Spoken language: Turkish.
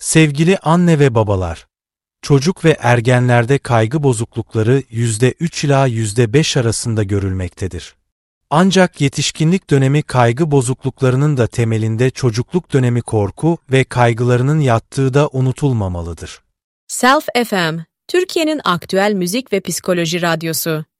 Sevgili anne ve babalar, çocuk ve ergenlerde kaygı bozuklukları %3 ila %5 arasında görülmektedir. Ancak yetişkinlik dönemi kaygı bozukluklarının da temelinde çocukluk dönemi korku ve kaygılarının yattığı da unutulmamalıdır. Self FM, Türkiye'nin aktüel müzik ve psikoloji radyosu.